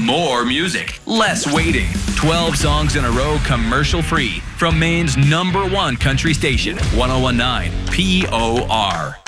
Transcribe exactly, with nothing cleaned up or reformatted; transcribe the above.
More music, less waiting. twelve songs in a row, commercial free. From Maine's number one country station, one oh one point nine P O R.